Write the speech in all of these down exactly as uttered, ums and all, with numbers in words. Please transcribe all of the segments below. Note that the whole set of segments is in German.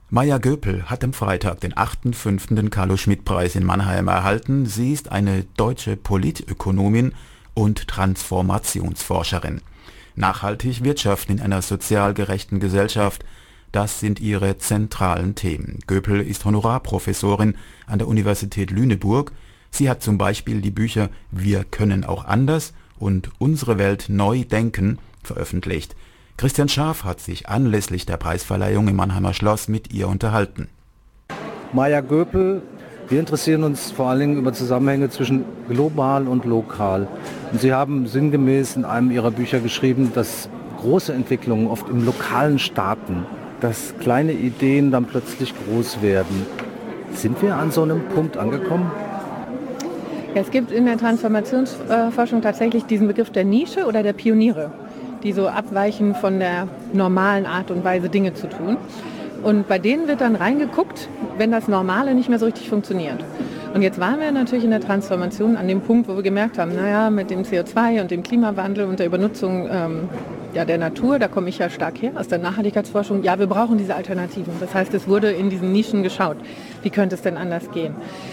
Maja Göpel hat am Freitag den achten fünften den Carlo-Schmidt-Preis in Mannheim erhalten. Sie ist eine deutsche Politökonomin und Transformationsforscherin. Nachhaltig wirtschaften in einer sozial gerechten Gesellschaft, das sind ihre zentralen Themen. Göpel ist Honorarprofessorin an der Universität Lüneburg. Sie hat zum Beispiel die Bücher Wir können auch anders und Unsere Welt neu denken veröffentlicht. Christian Schaaf hat sich anlässlich der Preisverleihung im Mannheimer Schloss mit ihr unterhalten. Maja Göpel, wir interessieren uns vor allen Dingen über Zusammenhänge zwischen global und lokal. Und Sie haben sinngemäß in einem Ihrer Bücher geschrieben, dass große Entwicklungen oft im Lokalen starten, dass kleine Ideen dann plötzlich groß werden. Sind wir an so einem Punkt angekommen? Ja, es gibt in der Transformationsforschung tatsächlich diesen Begriff der Nische oder der Pioniere, die so abweichen von der normalen Art und Weise, Dinge zu tun. Und bei denen wird dann reingeguckt, wenn das Normale nicht mehr so richtig funktioniert. Und jetzt waren wir natürlich in der Transformation an dem Punkt, wo wir gemerkt haben, naja, mit dem C O zwei und dem Klimawandel und der Übernutzung ähm, ja, der Natur, da komme ich ja stark her aus der Nachhaltigkeitsforschung, ja, wir brauchen diese Alternativen. Das heißt, es wurde in diesen Nischen geschaut. Wie könnte es denn anders gehen?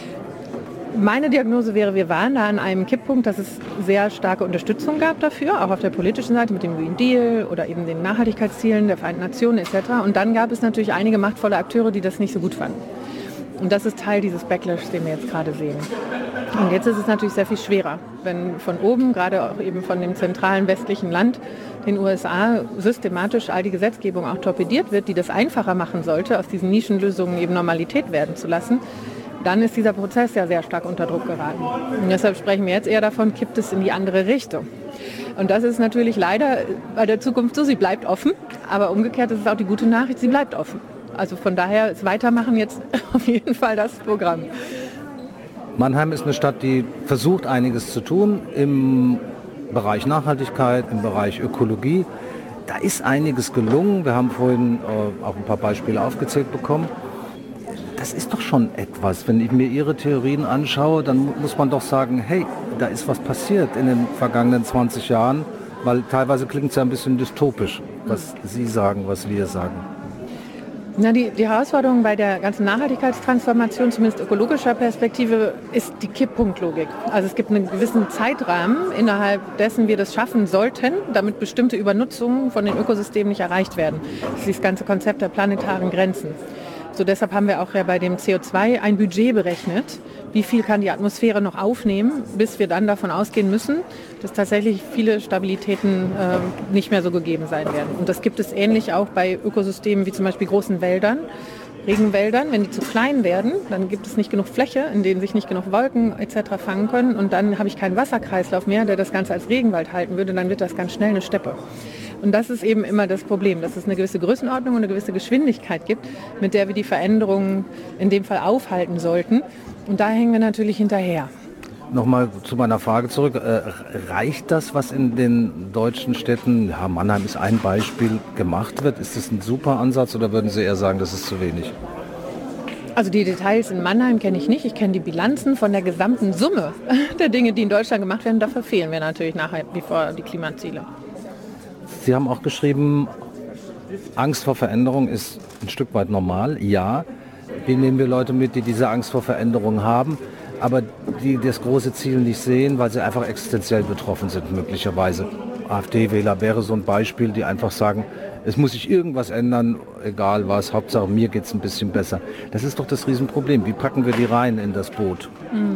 Meine Diagnose wäre, wir waren da an einem Kipppunkt, dass es sehr starke Unterstützung gab dafür, auch auf der politischen Seite mit dem Green Deal oder eben den Nachhaltigkeitszielen der Vereinten Nationen et cetera. Und dann gab es natürlich einige machtvolle Akteure, die das nicht so gut fanden. Und das ist Teil dieses Backlash, den wir jetzt gerade sehen. Und jetzt ist es natürlich sehr viel schwerer, wenn von oben, gerade auch eben von dem zentralen westlichen Land, den U S A, systematisch all die Gesetzgebung auch torpediert wird, die das einfacher machen sollte, aus diesen Nischenlösungen eben Normalität werden zu lassen. Dann ist dieser Prozess ja sehr stark unter Druck geraten. Und deshalb sprechen wir jetzt eher davon, kippt es in die andere Richtung. Und das ist natürlich leider bei der Zukunft so, sie bleibt offen, aber umgekehrt ist es auch die gute Nachricht, sie bleibt offen. Also von daher ist Weitermachen jetzt auf jeden Fall das Programm. Mannheim ist eine Stadt, die versucht, einiges zu tun im Bereich Nachhaltigkeit, im Bereich Ökologie. Da ist einiges gelungen. Wir haben vorhin äh, auch ein paar Beispiele aufgezählt bekommen. Das ist doch schon etwas. Wenn ich mir Ihre Theorien anschaue, dann muss man doch sagen, hey, da ist was passiert in den vergangenen zwanzig Jahren, weil teilweise klingt es ja ein bisschen dystopisch, was Sie sagen, was wir sagen. Na, die, die Herausforderung bei der ganzen Nachhaltigkeitstransformation, zumindest ökologischer Perspektive, ist die Kipppunktlogik. Also es gibt einen gewissen Zeitrahmen, innerhalb dessen wir das schaffen sollten, damit bestimmte Übernutzungen von den Ökosystemen nicht erreicht werden. Das ist das ganze Konzept der planetaren Grenzen. So deshalb haben wir auch ja bei dem C O zwei ein Budget berechnet, wie viel kann die Atmosphäre noch aufnehmen, bis wir dann davon ausgehen müssen, dass tatsächlich viele Stabilitäten äh, nicht mehr so gegeben sein werden. Und das gibt es ähnlich auch bei Ökosystemen wie zum Beispiel großen Wäldern, Regenwäldern. Wenn die zu klein werden, dann gibt es nicht genug Fläche, in denen sich nicht genug Wolken et cetera fangen können. Und dann habe ich keinen Wasserkreislauf mehr, der das Ganze als Regenwald halten würde. Dann wird das ganz schnell eine Steppe. Und das ist eben immer das Problem, dass es eine gewisse Größenordnung und eine gewisse Geschwindigkeit gibt, mit der wir die Veränderungen in dem Fall aufhalten sollten. Und da hängen wir natürlich hinterher. Nochmal zu meiner Frage zurück. Äh, reicht das, was in den deutschen Städten, ja, Mannheim ist ein Beispiel, gemacht wird? Ist das ein super Ansatz oder würden Sie eher sagen, das ist zu wenig? Also die Details in Mannheim kenne ich nicht. Ich kenne die Bilanzen von der gesamten Summe der Dinge, die in Deutschland gemacht werden. Dafür fehlen wir natürlich nachher wie vor die Klimaziele. Sie haben auch geschrieben, Angst vor Veränderung ist ein Stück weit normal. Ja, wie nehmen wir Leute mit, die diese Angst vor Veränderung haben, aber die das große Ziel nicht sehen, weil sie einfach existenziell betroffen sind möglicherweise. AfD-Wähler wäre so ein Beispiel, die einfach sagen, es muss sich irgendwas ändern, egal was, Hauptsache mir geht es ein bisschen besser. Das ist doch das Riesenproblem. Wie packen wir die rein in das Boot?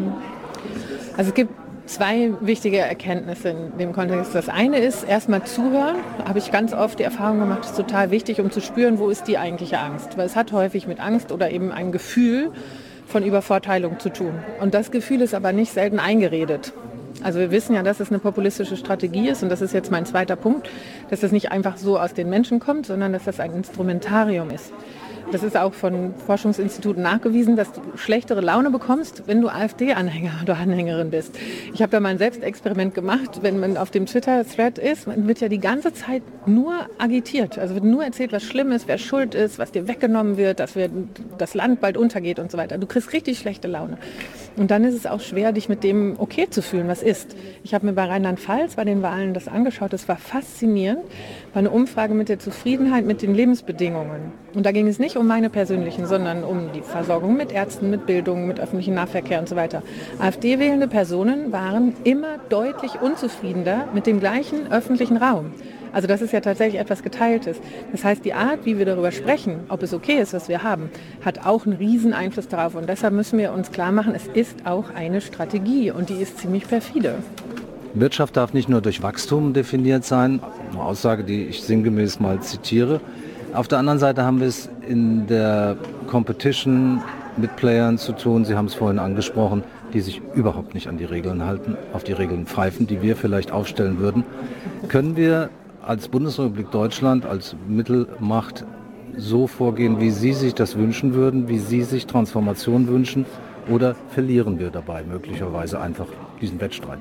Also es gibt zwei wichtige Erkenntnisse in dem Kontext. Das eine ist, erstmal zuhören. Da habe ich ganz oft die Erfahrung gemacht, das ist total wichtig, um zu spüren, wo ist die eigentliche Angst. Weil es hat häufig mit Angst oder eben einem Gefühl von Übervorteilung zu tun. Und das Gefühl ist aber nicht selten eingeredet. Also wir wissen ja, dass es eine populistische Strategie ist und das ist jetzt mein zweiter Punkt, dass das nicht einfach so aus den Menschen kommt, sondern dass das ein Instrumentarium ist. Das ist auch von Forschungsinstituten nachgewiesen, dass du schlechtere Laune bekommst, wenn du AfD-Anhänger oder Anhängerin bist. Ich habe da mal ein Selbstexperiment gemacht, wenn man auf dem Twitter-Thread ist, man wird ja die ganze Zeit nur agitiert. Also wird nur erzählt, was schlimm ist, wer schuld ist, was dir weggenommen wird, dass wir, das Land bald untergeht und so weiter. Du kriegst richtig schlechte Laune. Und dann ist es auch schwer, dich mit dem okay zu fühlen, was ist. Ich habe mir bei Rheinland-Pfalz bei den Wahlen das angeschaut, das war faszinierend. War eine Umfrage mit der Zufriedenheit mit den Lebensbedingungen. Und da ging es nicht um meine persönlichen, sondern um die Versorgung mit Ärzten, mit Bildung, mit öffentlichem Nahverkehr und so weiter. AfD-wählende Personen waren immer deutlich unzufriedener mit dem gleichen öffentlichen Raum. Also das ist ja tatsächlich etwas Geteiltes. Das heißt, die Art, wie wir darüber sprechen, ob es okay ist, was wir haben, hat auch einen riesen Einfluss darauf. Und deshalb müssen wir uns klar machen, es ist auch eine Strategie und die ist ziemlich perfide. Wirtschaft darf nicht nur durch Wachstum definiert sein, eine Aussage, die ich sinngemäß mal zitiere. Auf der anderen Seite haben wir es in der Competition mit Playern zu tun, Sie haben es vorhin angesprochen, die sich überhaupt nicht an die Regeln halten, auf die Regeln pfeifen, die wir vielleicht aufstellen würden. Können wir als Bundesrepublik Deutschland, als Mittelmacht so vorgehen, wie Sie sich das wünschen würden, wie Sie sich Transformation wünschen, oder verlieren wir dabei möglicherweise einfach diesen Wettstreit?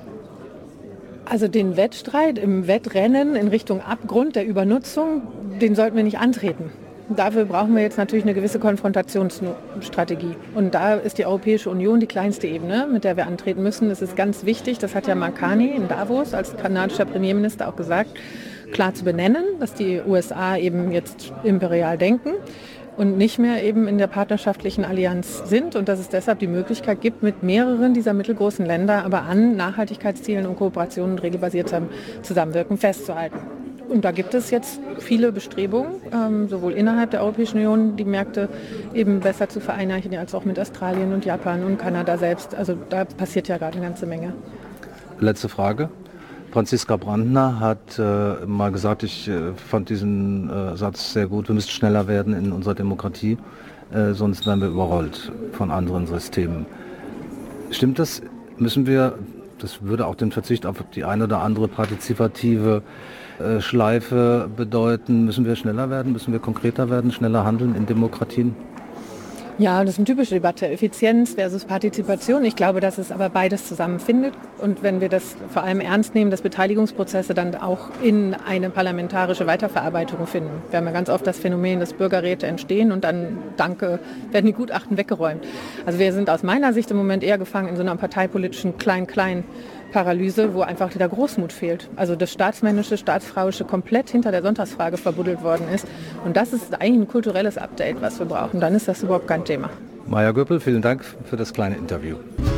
Also den Wettstreit im Wettrennen in Richtung Abgrund der Übernutzung, den sollten wir nicht antreten. Dafür brauchen wir jetzt natürlich eine gewisse Konfrontationsstrategie. Und da ist die Europäische Union die kleinste Ebene, mit der wir antreten müssen. Das ist ganz wichtig, das hat ja Marcani in Davos als kanadischer Premierminister auch gesagt, klar zu benennen, dass die U S A eben jetzt imperial denken und nicht mehr eben in der partnerschaftlichen Allianz sind und dass es deshalb die Möglichkeit gibt, mit mehreren dieser mittelgroßen Länder aber an Nachhaltigkeitszielen und Kooperationen und regelbasiertem Zusammenwirken festzuhalten. Und da gibt es jetzt viele Bestrebungen, ähm, sowohl innerhalb der Europäischen Union, die Märkte eben besser zu vereinheitlichen, als auch mit Australien und Japan und Kanada selbst. Also da passiert ja gerade eine ganze Menge. Letzte Frage. Franziska Brandner hat äh, mal gesagt, ich äh, fand diesen äh, Satz sehr gut, wir müssen schneller werden in unserer Demokratie, äh, sonst werden wir überrollt von anderen Systemen. Stimmt das? Müssen wir, das würde auch den Verzicht auf die eine oder andere partizipative äh, Schleife bedeuten, müssen wir schneller werden, müssen wir konkreter werden, schneller handeln in Demokratien? Ja, das ist eine typische Debatte, Effizienz versus Partizipation. Ich glaube, dass es aber beides zusammenfindet. Und wenn wir das vor allem ernst nehmen, dass Beteiligungsprozesse dann auch in eine parlamentarische Weiterverarbeitung finden. Wir haben ja ganz oft das Phänomen, dass Bürgerräte entstehen und dann, danke, werden die Gutachten weggeräumt. Also wir sind aus meiner Sicht im Moment eher gefangen in so einer parteipolitischen Klein-Klein- Paralyse, wo einfach der Großmut fehlt. Also das Staatsmännische, Staatsfrauische komplett hinter der Sonntagsfrage verbuddelt worden ist. Und das ist eigentlich ein kulturelles Update, was wir brauchen. Dann ist das überhaupt kein Thema. Maja Göppel, vielen Dank für das kleine Interview.